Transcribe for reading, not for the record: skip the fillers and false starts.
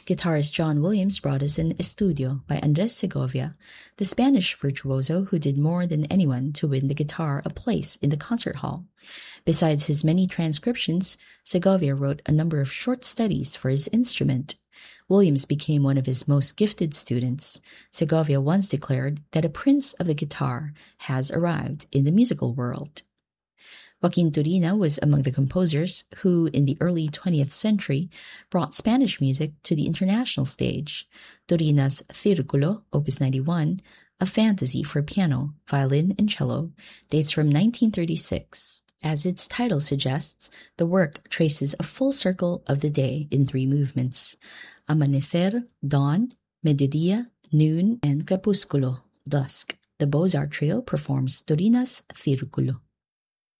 Guitarist John Williams brought us an Estudio by Andres Segovia, the Spanish virtuoso who did more than anyone to win the guitar a place in the concert hall. Besides his many transcriptions, Segovia wrote a number of short studies for his instrument. Williams became one of his most gifted students. Segovia once declared that a prince of the guitar has arrived in the musical world. Joaquin Turina was among the composers who, in the early 20th century, brought Spanish music to the international stage. Turina's Círculo, Opus 91, a fantasy for piano, violin, and cello, dates from 1936. As its title suggests, the work traces a full circle of the day in 3 movements: Amanecer, dawn; Mediodía, noon; and Crepúsculo, dusk. The Beaux-Arts Trio performs Turina's Círculo.